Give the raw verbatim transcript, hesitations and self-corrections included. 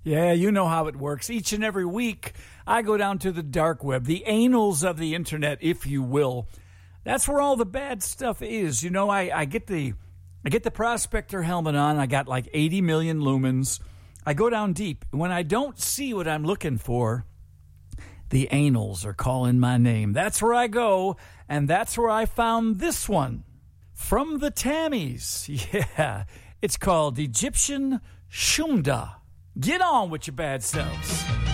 Yeah, you know how it works. Each and every week, I go down to the dark web, the annals of the internet, if you will. That's where all the bad stuff is. You know, I, I get the I get the prospector helmet on. I got like eighty million lumens. I go down deep. When I don't see what I'm looking for, the annals are calling my name. That's where I go, and that's where I found this one. From the Tammies. Yeah, it's called Egyptian Shumda. Get on with your bad selves.